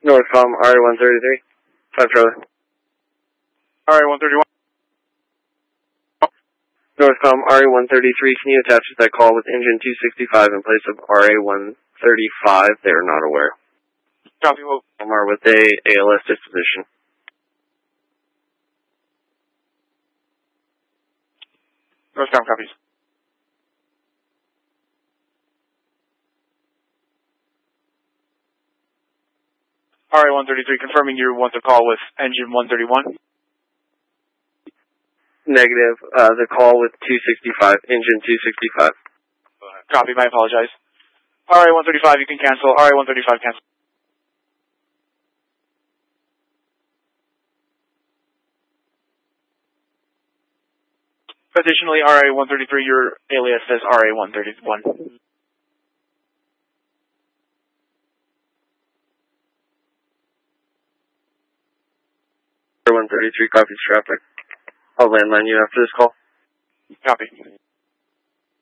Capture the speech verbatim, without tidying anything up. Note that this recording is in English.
Northcom R A one thirty-three. five Charlie. R A one thirty-one. Northcom R A one thirty-three, can you attach that call with engine two sixty-five in place of R A one thirty-five? They are not aware. Copy, well. Omar with a A L S disposition. Northcom copies. R A one thirty-three, confirming you want to call with engine one thirty-one. Negative. Uh, the call with two sixty-five, engine two sixty-five. Copy, I apologize. R A one thirty-five, you can cancel. R A one thirty-five, cancel. Additionally, R A one thirty-three, your alias says R A one thirty-one. R A one thirty-three copies traffic. I'll landline you after this call. Copy.